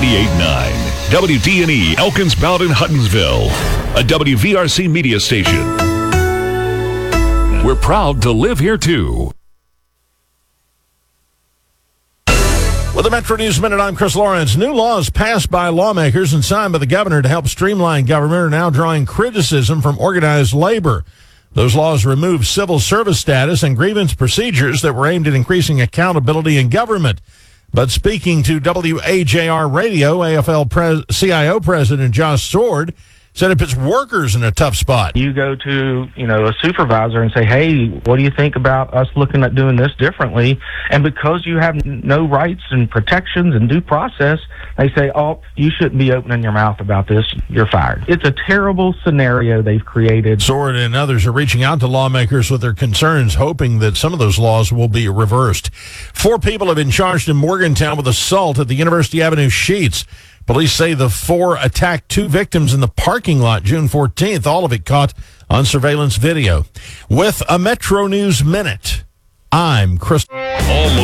98.9 WDNE Elkins Bowden Huttonsville, a WVRC media station. We're proud to live here too. With the Metro News Minute, I'm Chris Lawrence. New laws passed by lawmakers and signed by the governor to help streamline government are now drawing criticism from organized labor. Those laws remove civil service status and grievance procedures that were aimed at increasing accountability in government. But speaking to WAJR Radio, AFL CIO President Josh Sword said it puts workers in a tough spot. You go to, a supervisor and say, hey, what do you think about us looking at doing this differently? And because you have no rights and protections and due process, they say, oh, you shouldn't be opening your mouth about this. You're fired. It's a terrible scenario they've created. Sword and others are reaching out to lawmakers with their concerns, hoping that some of those laws will be reversed. 4 people have been charged in Morgantown with assault at the University Avenue Sheets. Police say the 4 attacked 2 victims in the parking lot June 14th, all of it caught on surveillance video. With a Metro News Minute, I'm Chris.